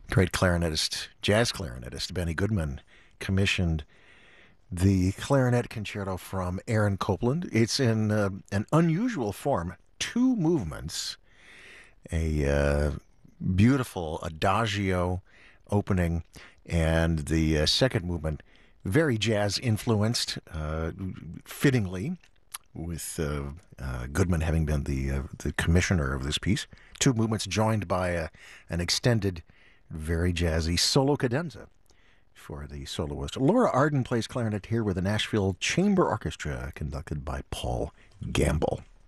Great clarinetist, jazz clarinetist Benny Goodman commissioned the clarinet concerto from Aaron Copland. It's in an unusual form, two movements, a beautiful adagio opening, and the second movement, very jazz influenced, fittingly, with Goodman having been the commissioner of this piece. Two movements joined by an extended, very jazzy solo cadenza for the soloist. Laura Arden plays clarinet here with the Nashville Chamber Orchestra, conducted by Paul Gamble.